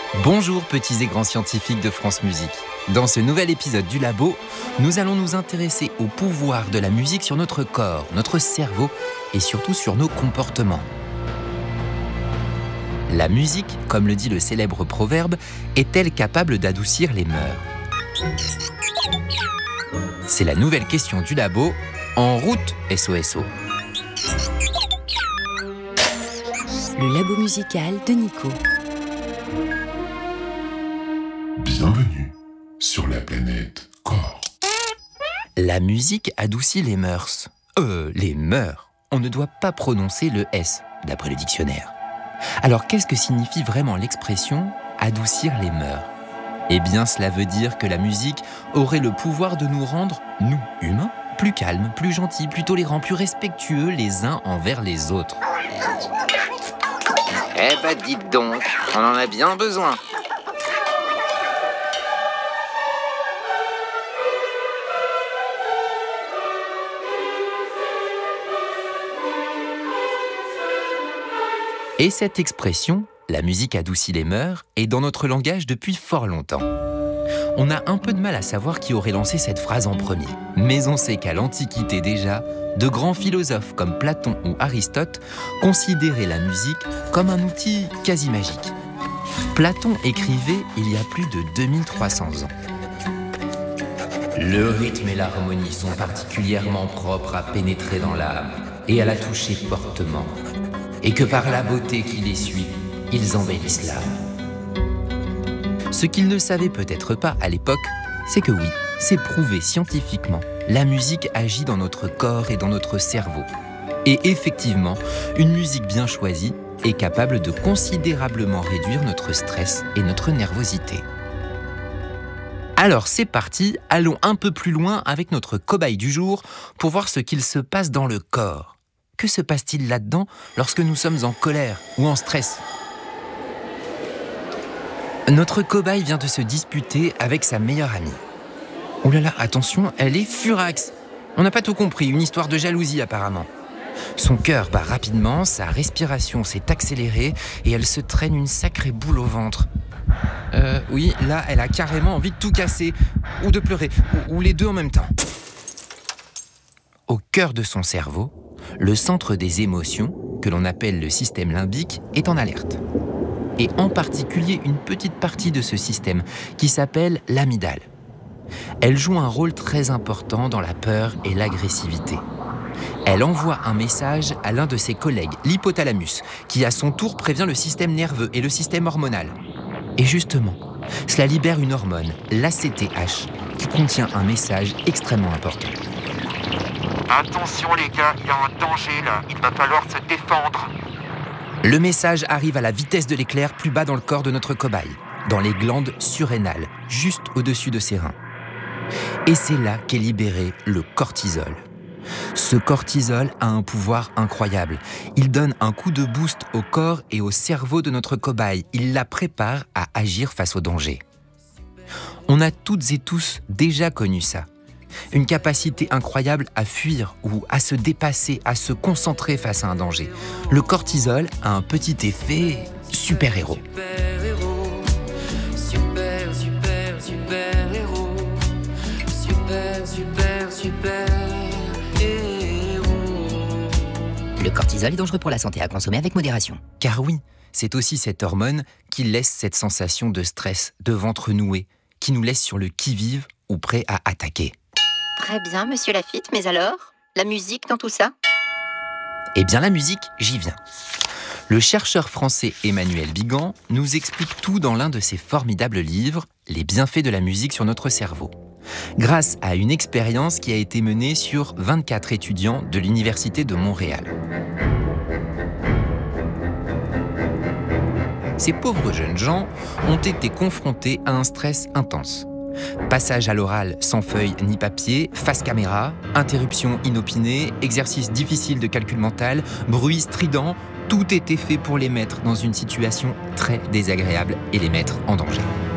Bonjour petits et grands scientifiques de France Musique. Dans ce nouvel épisode du Labo, nous allons nous intéresser au pouvoir de la musique sur notre corps, notre cerveau et surtout sur nos comportements. La musique, comme le dit le célèbre proverbe, est-elle capable d'adoucir les mœurs ? C'est la nouvelle question du Labo. En route, SOSO. Le Labo musical de Nico. Bienvenue sur la planète Corps. La musique adoucit les mœurs. Les mœurs. On ne doit pas prononcer le S, d'après le dictionnaire. Alors, qu'est-ce que signifie vraiment l'expression « adoucir les mœurs » ? Eh bien, cela veut dire que la musique aurait le pouvoir de nous rendre, nous, humains, plus calmes, plus gentils, plus tolérants, plus respectueux les uns envers les autres. Eh ben, dites donc, on en a bien besoin. Et cette expression, la musique adoucit les mœurs, est dans notre langage depuis fort longtemps. On a un peu de mal à savoir qui aurait lancé cette phrase en premier. Mais on sait qu'à l'Antiquité déjà, de grands philosophes comme Platon ou Aristote considéraient la musique comme un outil quasi magique. Platon écrivait il y a plus de 2300 ans. Le rythme et l'harmonie sont particulièrement propres à pénétrer dans l'âme et à la toucher fortement. Et que par la beauté qui les suit, ils embellissent l'âme. Ce qu'ils ne savaient peut-être pas à l'époque, c'est que oui, c'est prouvé scientifiquement, la musique agit dans notre corps et dans notre cerveau. Et effectivement, une musique bien choisie est capable de considérablement réduire notre stress et notre nervosité. Alors c'est parti, allons un peu plus loin avec notre cobaye du jour pour voir ce qu'il se passe dans le corps. Que se passe-t-il là-dedans lorsque nous sommes en colère ou en stress ? Notre cobaye vient de se disputer avec sa meilleure amie. Oh là là, attention, elle est furax. On n'a pas tout compris, une histoire de jalousie apparemment. Son cœur bat rapidement, sa respiration s'est accélérée et elle se traîne une sacrée boule au ventre. Oui, là, elle a carrément envie de tout casser, ou de pleurer, ou les deux en même temps. Au cœur de son cerveau, le centre des émotions, que l'on appelle le système limbique, est en alerte. Et en particulier une petite partie de ce système, qui s'appelle l'amygdale. Elle joue un rôle très important dans la peur et l'agressivité. Elle envoie un message à l'un de ses collègues, l'hypothalamus, qui à son tour prévient le système nerveux et le système hormonal. Et justement, cela libère une hormone, l'ACTH, qui contient un message extrêmement important. Attention les gars, il y a un danger là, il va falloir se défendre. Le message arrive à la vitesse de l'éclair plus bas dans le corps de notre cobaye, dans les glandes surrénales, juste au-dessus de ses reins. Et c'est là qu'est libéré le cortisol. Ce cortisol a un pouvoir incroyable. Il donne un coup de boost au corps et au cerveau de notre cobaye. Il la prépare à agir face au danger. On a toutes et tous déjà connu ça. Une capacité incroyable à fuir ou à se dépasser, à se concentrer face à un danger. Le cortisol a un petit effet super-héros. Le cortisol est dangereux pour la santé, à consommer avec modération. Car oui, c'est aussi cette hormone qui laisse cette sensation de stress, de ventre noué, qui nous laisse sur le qui-vive ou prêt à attaquer. Très bien, monsieur Lafitte, mais alors, la musique dans tout ça ? Eh bien la musique, j'y viens. Le chercheur français Emmanuel Bigan nous explique tout dans l'un de ses formidables livres, Les bienfaits de la musique sur notre cerveau, grâce à une expérience qui a été menée sur 24 étudiants de l'Université de Montréal. Ces pauvres jeunes gens ont été confrontés à un stress intense. Passage à l'oral sans feuille ni papier, face caméra, interruption inopinée, exercice difficile de calcul mental, bruit strident, tout était fait pour les mettre dans une situation très désagréable et les mettre en danger.